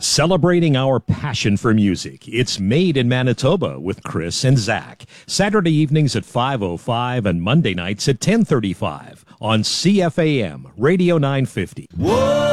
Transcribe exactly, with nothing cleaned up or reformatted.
Celebrating our passion for music, it's Made in Manitoba with Chris and Zach. Saturday evenings at five oh five and Monday nights at ten thirty-five on C F A M Radio nine fifty. Whoa!